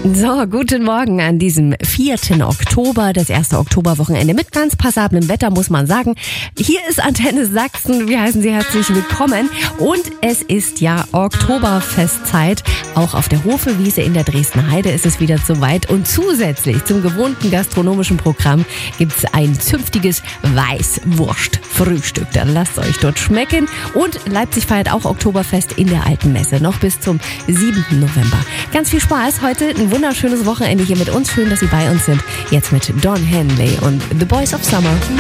So, guten Morgen an diesem 4. Oktober, das erste Oktoberwochenende mit ganz passablem Wetter, muss man sagen. Hier ist Antenne Sachsen, wir heißen Sie herzlich willkommen und es ist ja Oktoberfestzeit. Auch auf der Hofe-Wiese in der Dresdner Heide ist es wieder soweit und zusätzlich zum gewohnten gastronomischen Programm gibt's ein zünftiges Weißwurstfrühstück. Dann lasst euch dort schmecken und Leipzig feiert auch Oktoberfest in der Alten Messe, noch bis zum 7. November. Ganz viel Spaß heute, ein wunderschönes Wochenende hier mit uns. Schön, dass Sie bei uns sind. Jetzt mit Don Henley und The Boys of Summer.